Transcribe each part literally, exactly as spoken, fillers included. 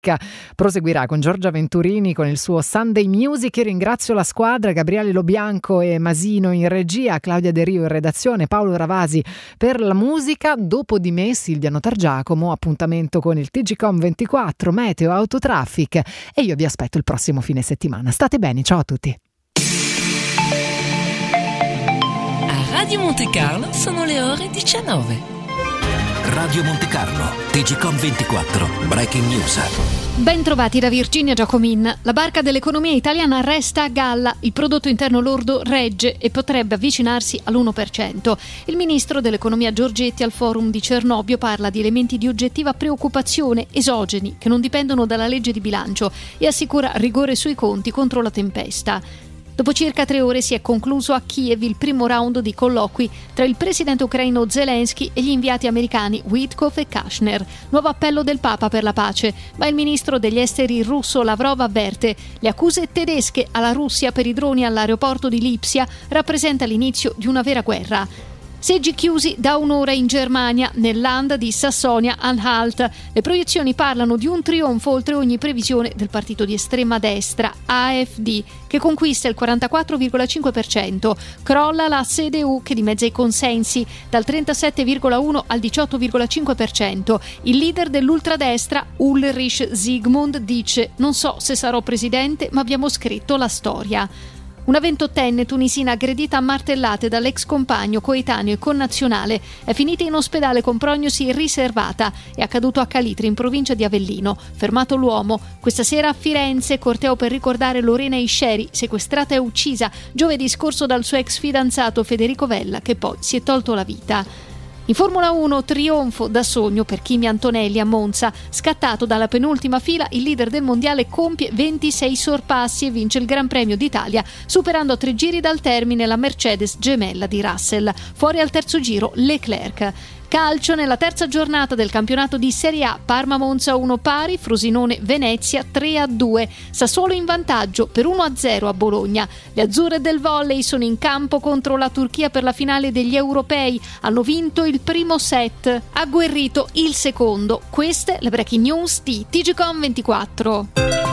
Traffic proseguirà con Giorgia Venturini con il suo Sunday Music. Io ringrazio la squadra, Gabriele Lobianco e Masino in regia, Claudia De Rio in redazione, Paolo Ravasi per la musica. Dopo di me Silvia Notargiacomo, appuntamento con il T G Com ventiquattro, Meteo, Autotraffic, e io vi aspetto il prossimo fine settimana. State bene, ciao a tutti. A Radio Monte Carlo sono le ore diciannove. Radio Monte Carlo, T G Com ventiquattro, Breaking News. Ben trovati da Virginia Giacomin. La barca dell'economia italiana resta a galla, il prodotto interno lordo regge e potrebbe avvicinarsi all'uno per cento. Il ministro dell'economia Giorgetti al forum di Cernobbio parla di elementi di oggettiva preoccupazione esogeni che non dipendono dalla legge di bilancio e assicura rigore sui conti contro la tempesta. Dopo circa tre ore si è concluso a Kiev il primo round di colloqui tra il presidente ucraino Zelensky e gli inviati americani Witkoff e Kushner. Nuovo appello del Papa per la pace, ma il ministro degli esteri russo Lavrov avverte: le accuse tedesche alla Russia per i droni all'aeroporto di Lipsia rappresenta l'inizio di una vera guerra. Seggi chiusi da un'ora in Germania, nel Land di Sassonia-Anhalt. Le proiezioni parlano di un trionfo oltre ogni previsione del partito di estrema destra, A F D, che conquista il quarantaquattro virgola cinque per cento. Crolla la C D U, che dimezza i consensi, dal trentasette virgola uno per cento al diciotto virgola cinque per cento. Il leader dell'ultradestra, Ulrich Zygmunt, dice: non so se sarò presidente, ma abbiamo scritto la storia. Una ventottenne tunisina aggredita a martellate dall'ex compagno, coetaneo e connazionale è finita in ospedale con prognosi riservata. È accaduto a Calitri, in provincia di Avellino. Fermato l'uomo. Questa sera a Firenze, corteo per ricordare Lorena Isceri, sequestrata e uccisa giovedì scorso dal suo ex fidanzato Federico Vella, che poi si è tolto la vita. In Formula uno, trionfo da sogno per Kimi Antonelli a Monza. Scattato dalla penultima fila, il leader del mondiale compie ventisei sorpassi e vince il Gran Premio d'Italia, superando a tre giri dal termine la Mercedes gemella di Russell. Fuori al terzo giro Leclerc. Calcio, nella terza giornata del campionato di Serie A, Parma-Monza uno pari, Frosinone-Venezia tre a due, Sassuolo in vantaggio per uno a zero a Bologna. Le azzurre del volley sono in campo contro la Turchia per la finale degli europei, hanno vinto il primo set, agguerrito il secondo. Queste le breaking news di T G Com ventiquattro.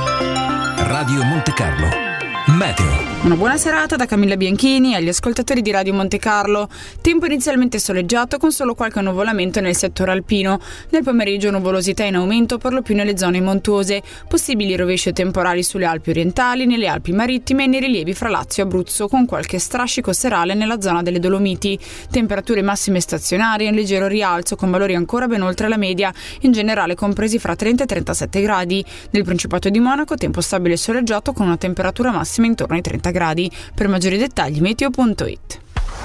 Radio Monte Carlo, Meteo. Una buona serata da Camilla Bianchini agli ascoltatori di Radio Monte Carlo. Tempo inizialmente soleggiato con solo qualche nuvolamento nel settore alpino. Nel pomeriggio nuvolosità in aumento per lo più nelle zone montuose. Possibili rovesci temporali sulle Alpi orientali, nelle Alpi marittime e nei rilievi fra Lazio e Abruzzo, con qualche strascico serale nella zona delle Dolomiti. Temperature massime stazionarie in leggero rialzo con valori ancora ben oltre la media, in generale compresi fra trenta e trentasette gradi. Nel Principato di Monaco tempo stabile e soleggiato con una temperatura massima intorno ai trenta gradi. Per maggiori dettagli meteo punto it.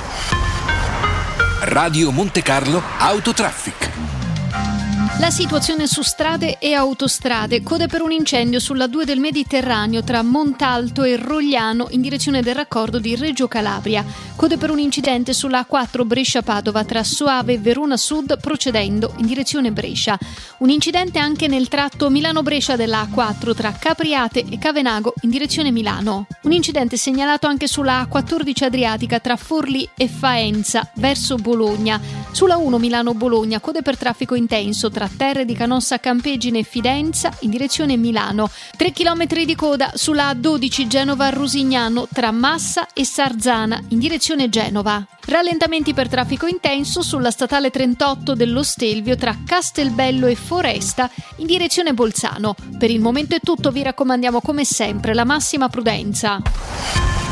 Radio Monte Carlo Autotraffic. La situazione su strade e autostrade. Code per un incendio sulla due del Mediterraneo tra Montalto e Rogliano in direzione del raccordo di Reggio Calabria. Code per un incidente sulla A quattro Brescia-Padova tra Soave e Verona Sud procedendo in direzione Brescia. Un incidente anche nel tratto Milano-Brescia della A quattro tra Capriate e Cavenago in direzione Milano. Un incidente segnalato anche sulla A quattordici Adriatica tra Forlì e Faenza verso Bologna. Sulla uno Milano-Bologna code per traffico intenso tra Terre di Canossa Campegine e Fidenza in direzione Milano. tre chilometri di coda sulla A dodici Genova-Rusignano tra Massa e Sarzana in direzione Genova. Rallentamenti per traffico intenso sulla statale trentotto dello Stelvio tra Castelbello e Foresta in direzione Bolzano. Per il momento è tutto, vi raccomandiamo come sempre la massima prudenza.